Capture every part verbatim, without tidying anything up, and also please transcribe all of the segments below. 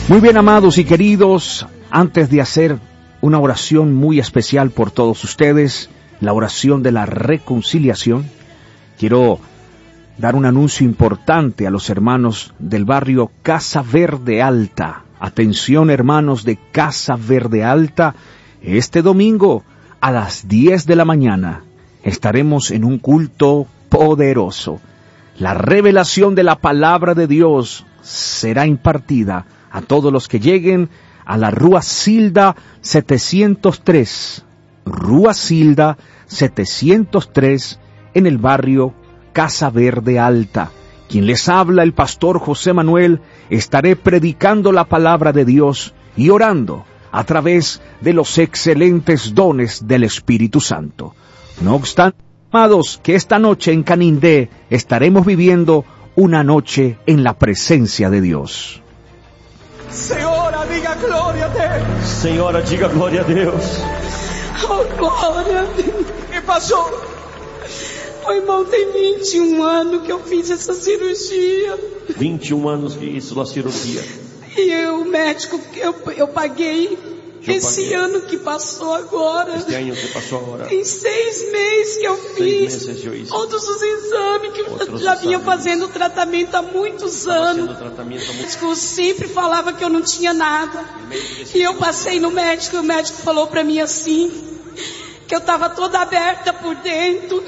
Muy bien, amados y queridos, antes de hacer una oración muy especial por todos ustedes, la oración de la reconciliación, quiero dar un anuncio importante a los hermanos del barrio Casa Verde Alta. Atención, hermanos de Casa Verde Alta, este domingo a las diez de la mañana estaremos en un culto poderoso. La revelación de la palabra de Dios será impartida a todos los que lleguen a la Rua Silda setecientos tres, Rua Silda setecientos tres, en el barrio Casa Verde Alta. Quien les habla, el pastor José Manuel, estaré predicando la palabra de Dios y orando a través de los excelentes dones del Espíritu Santo. No obstante, amados, que esta noche en Canindé estaremos viviendo una noche en la presencia de Dios. Senhora, diga glória a Deus. Senhora, diga glória a Deus. Oh, glória. O que passou? Oh, irmão, tem vinte e um anos que eu fiz essa cirurgia. vinte e um anos que isso da cirurgia. E eu, o médico, eu, eu paguei Eu esse paguei. ano que passou agora. Este ano que passou agora. Tem seis meses que eu fiz meses eu hice. todos os exames que eu Outros já vinha exames. fazendo tratamento há muitos Estava anos. sendo tratamento há O muito médico sempre falava que eu não tinha nada. E eu passei no médico e o médico falou pra mim assim, que eu estava toda aberta por dentro.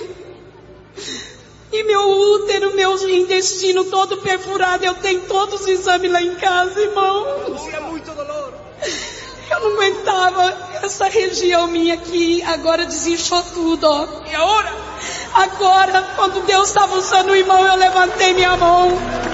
E meu útero, meu intestino todo perfurado. Eu tenho todos os exames lá em casa, irmão. Tinha muito dolor. Eu não aguentava essa região minha aqui. Agora desinchou tudo, ó. E agora? Agora, quando Deus estava usando o irmão, eu levantei minha mão.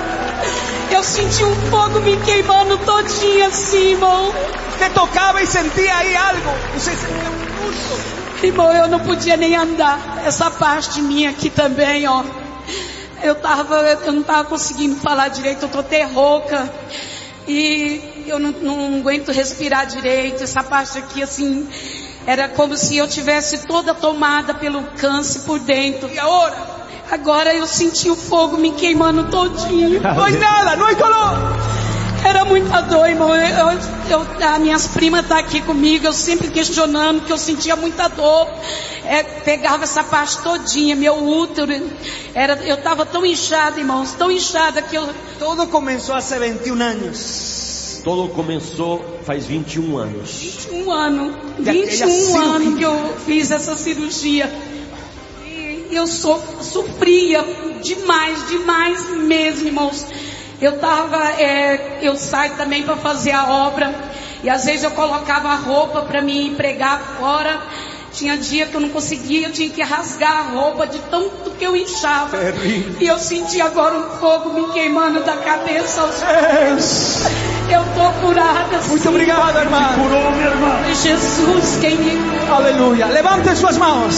Eu senti um fogo me queimando todinha assim, irmão. Você tocava e sentia aí algo. Você sentia um culto. Irmão, eu não podia nem andar. Essa parte minha aqui também, ó. Eu tava, eu não tava conseguindo falar direito, eu tô até rouca. E eu não, não aguento respirar direito. Essa parte aqui, assim, era como se eu tivesse toda tomada pelo câncer por dentro. E agora? Agora eu senti o fogo me queimando todinho. Não é nada, não é dolor. Era muita dor, irmão. Eu, eu, eu, as minhas primas tá aqui comigo, eu sempre questionando, que eu sentia muita dor. É, pegava essa parte todinha, meu útero. Era, eu estava tão inchada, irmãos, tão inchada que eu... Tudo começou há vinte e um anos. Todo começou faz vinte e um anos. vinte e um anos, Daquela vinte e um cirurgia. anos que eu fiz essa cirurgia. E eu so, sofria demais, demais mesmo, irmãos. Eu tava, é, eu saio também para fazer a obra. E às vezes eu colocava a roupa para me pregar fora. Tinha dia que eu não conseguia, eu tinha que rasgar a roupa de tanto que eu inchava. Terrível. E eu senti agora um fogo me queimando da cabeça aos pés. Eu tô curada. Muito sim. obrigado, irmão. Curou, minha irmã. Foi Jesus quem me curou. Aleluia. Levante suas mãos.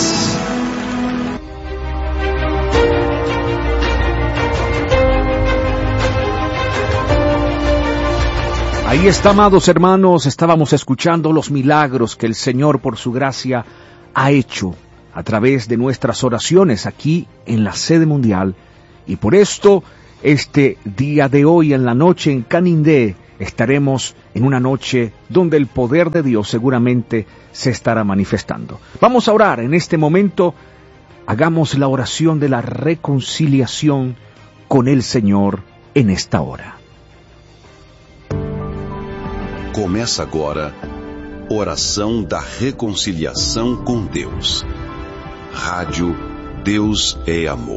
Ahí está, amados hermanos, estábamos escuchando los milagros que el Señor por su gracia ha hecho a través de nuestras oraciones aquí en la sede mundial. Y por esto, este día de hoy en la noche en Canindé, estaremos en una noche donde el poder de Dios seguramente se estará manifestando. Vamos a orar en este momento. Hagamos la oración de la reconciliación con el Señor en esta hora. Começa agora, Oração da Reconciliação com Deus. Rádio Deus é Amor.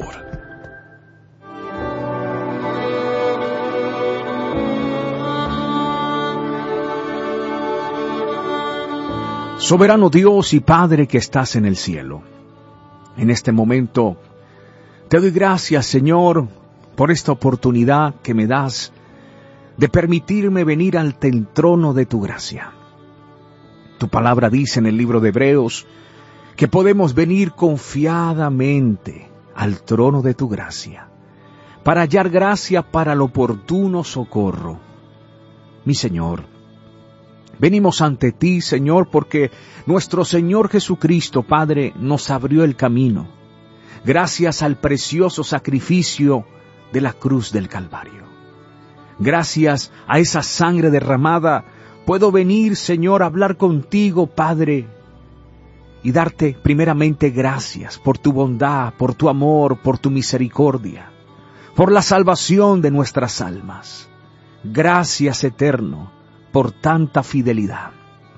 Soberano Dios y Padre que estás en el cielo, en este momento te doy gracias, Señor, por esta oportunidad que me das de permitirme venir ante el trono de tu gracia. Tu palabra dice en el libro de Hebreos que podemos venir confiadamente al trono de tu gracia para hallar gracia para el oportuno socorro. Mi Señor, venimos ante ti, Señor, porque nuestro Señor Jesucristo, Padre, nos abrió el camino, gracias al precioso sacrificio de la cruz del Calvario. Gracias a esa sangre derramada, puedo venir, Señor, a hablar contigo, Padre, y darte primeramente gracias por tu bondad, por tu amor, por tu misericordia, por la salvación de nuestras almas. Gracias, Eterno, por tanta fidelidad.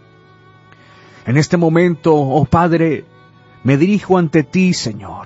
En este momento, oh Padre, me dirijo ante ti, Señor,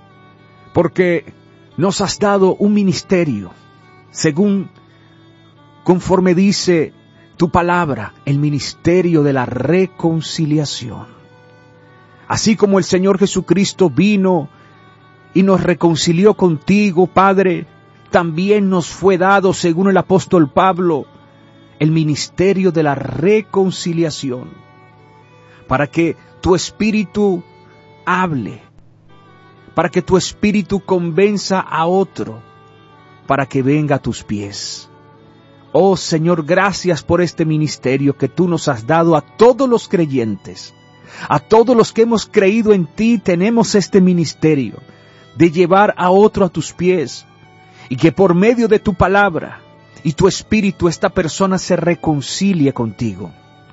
porque nos has dado un ministerio, según, conforme dice tu palabra, el ministerio de la reconciliación. Así como el Señor Jesucristo vino y nos reconcilió contigo, Padre, también nos fue dado, según el apóstol Pablo, el ministerio de la reconciliación, para que tu Espíritu hable, para que tu Espíritu convenza a otro, para que venga a tus pies. Oh Señor, gracias por este ministerio que tú nos has dado a todos los creyentes, a todos los que hemos creído en ti. Tenemos este ministerio de llevar a otro a tus pies, y que por medio de tu palabra y tu Espíritu esta persona se reconcilie contigo.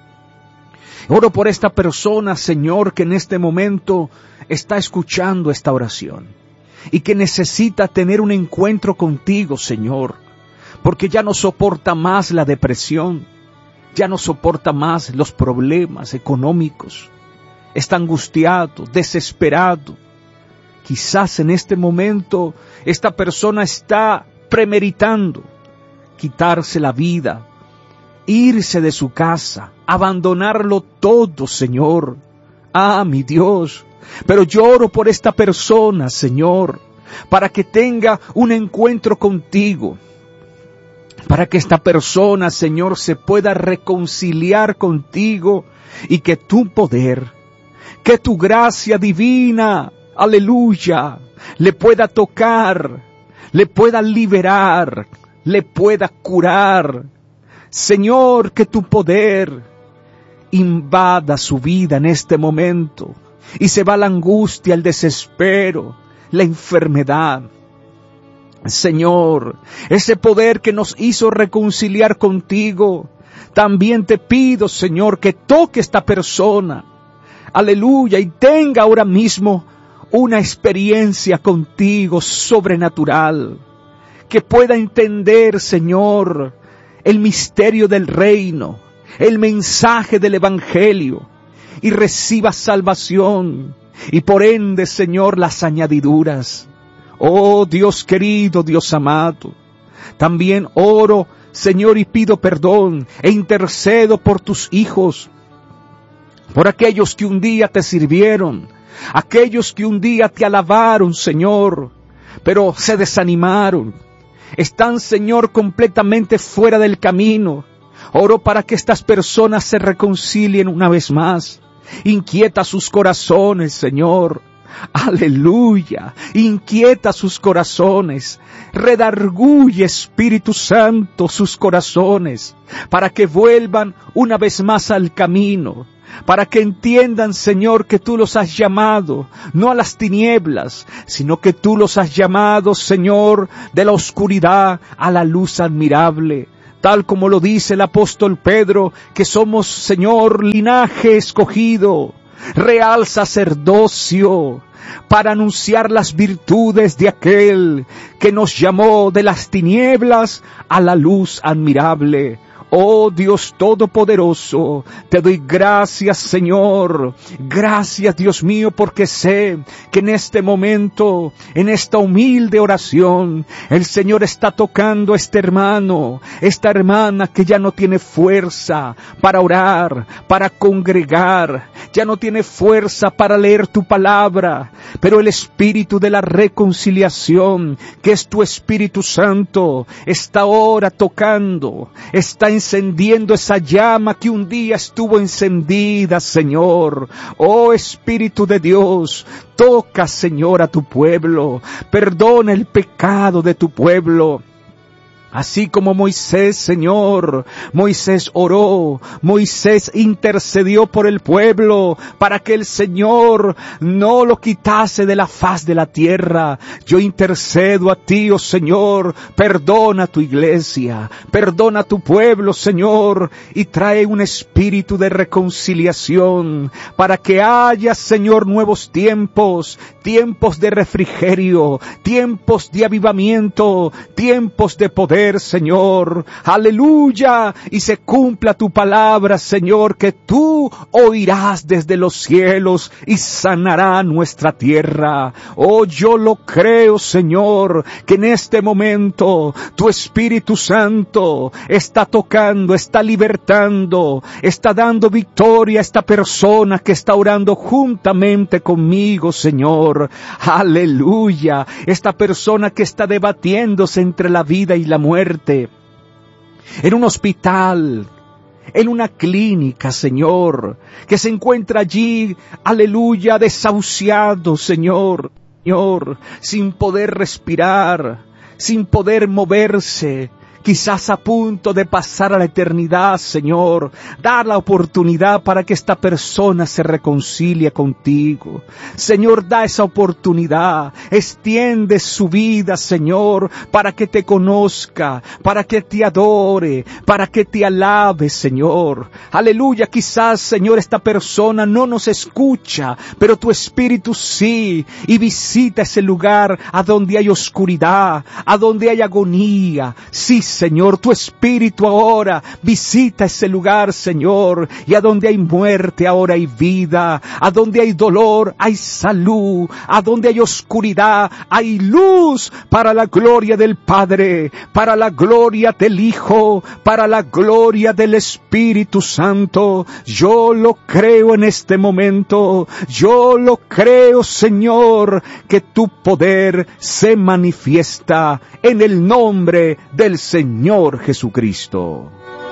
Oro por esta persona, Señor, que en este momento está escuchando esta oración y que necesita tener un encuentro contigo, Señor, porque ya no soporta más la depresión, ya no soporta más los problemas económicos, está angustiado, desesperado. Quizás en este momento esta persona está premeditando quitarse la vida, irse de su casa, abandonarlo todo, Señor. Ah, mi Dios, pero yo oro por esta persona, Señor, para que tenga un encuentro contigo, para que esta persona, Señor, se pueda reconciliar contigo y que tu poder, que tu gracia divina, aleluya, le pueda tocar, le pueda liberar, le pueda curar. Señor, que tu poder invada su vida en este momento y se va la angustia, el desespero, la enfermedad. Señor, ese poder que nos hizo reconciliar contigo, también te pido, Señor, que toque esta persona, aleluya, y tenga ahora mismo una experiencia contigo sobrenatural, que pueda entender, Señor, el misterio del reino, el mensaje del evangelio, y reciba salvación, y por ende, Señor, las añadiduras. Oh Dios querido, Dios amado, también oro, Señor, y pido perdón e intercedo por tus hijos, por aquellos que un día te sirvieron, aquellos que un día te alabaron, Señor, pero se desanimaron. Están, Señor, completamente fuera del camino. Oro para que estas personas se reconcilien una vez más. Inquieta sus corazones, Señor. Aleluya. Inquieta sus corazones. Redarguye, Espíritu Santo, sus corazones, para que vuelvan una vez más al camino. Para que entiendan, Señor, que tú los has llamado, no a las tinieblas, sino que tú los has llamado, Señor, de la oscuridad a la luz admirable. Tal como lo dice el apóstol Pedro, que somos, Señor, linaje escogido, real sacerdocio, para anunciar las virtudes de aquel que nos llamó de las tinieblas a la luz admirable. Oh Dios Todopoderoso, te doy gracias, Señor. Gracias, Dios mío, porque sé que en este momento, en esta humilde oración, el Señor está tocando a este hermano, esta hermana que ya no tiene fuerza para orar, para congregar, ya no tiene fuerza para leer tu palabra, pero el Espíritu de la reconciliación, que es tu Espíritu Santo, está ahora tocando, está encendiendo esa llama que un día estuvo encendida, Señor. Oh Espíritu de Dios, toca, Señor, a tu pueblo, perdona el pecado de tu pueblo. Así como Moisés, Señor, Moisés oró, Moisés intercedió por el pueblo para que el Señor no lo quitase de la faz de la tierra. Yo intercedo a ti, oh Señor, perdona a tu iglesia, perdona a tu pueblo, Señor, y trae un espíritu de reconciliación para que haya, Señor, nuevos tiempos, tiempos de refrigerio, tiempos de avivamiento, tiempos de poder, Señor, aleluya, y se cumpla tu palabra, Señor, que tú oirás desde los cielos y sanará nuestra tierra. Oh, yo lo creo, Señor, que en este momento tu Espíritu Santo está tocando, está libertando, está dando victoria a esta persona que está orando juntamente conmigo, Señor. Aleluya, esta persona que está debatiéndose entre la vida y la muerte, en un hospital, en una clínica, Señor, que se encuentra allí, aleluya, desahuciado, Señor, Señor, sin poder respirar, sin poder moverse, quizás a punto de pasar a la eternidad, Señor. Da la oportunidad para que esta persona se reconcilie contigo. Señor, da esa oportunidad. Extiende su vida, Señor, para que te conozca, para que te adore, para que te alabe, Señor. Aleluya, quizás, Señor, esta persona no nos escucha, pero tu Espíritu sí, y visita ese lugar a donde hay oscuridad, a donde hay agonía. Sí, Señor, tu Espíritu ahora visita ese lugar, Señor, y a donde hay muerte ahora hay vida, a donde hay dolor hay salud, a donde hay oscuridad hay luz, para la gloria del Padre, para la gloria del Hijo, para la gloria del Espíritu Santo. Yo lo creo en este momento, yo lo creo, Señor, que tu poder se manifiesta en el nombre del Señor Señor Jesucristo.